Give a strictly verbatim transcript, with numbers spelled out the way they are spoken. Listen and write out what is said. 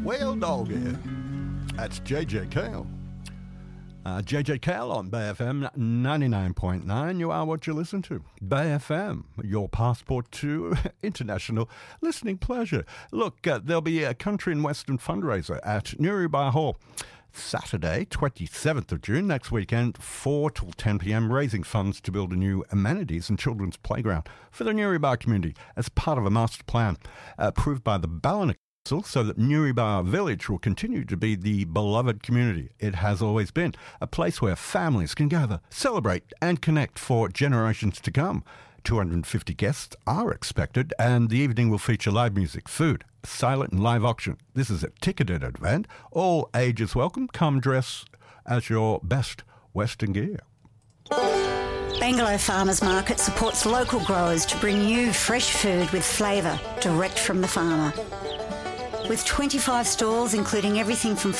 Whale Dog here. That's J J Cale. Uh, J J Cale on Bay F M ninety-nine point nine. You are what you listen to. Bay F M, your passport to international listening pleasure. Look, uh, there'll be a country and western fundraiser at Newrybar Hall. Saturday, twenty-seventh of June, next weekend, four till ten p.m, raising funds to build a new amenities and children's playground for the Newrybar community as part of a master plan uh, approved by the Ballina Council so that Newrybar Village will continue to be the beloved community it has always been, a place where families can gather, celebrate and connect for generations to come. two hundred fifty guests are expected, and the evening will feature live music, food, silent and live auction. This is a ticketed event. All ages welcome. Come dress as your best Western gear. Bangalow Farmers Market supports local growers to bring you fresh food with flavour direct from the farmer. With twenty-five stalls, including everything from